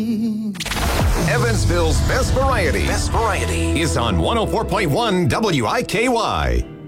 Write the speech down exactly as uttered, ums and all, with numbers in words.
Evansville's Best Variety. Best Variety is on one oh four point one W I K Y.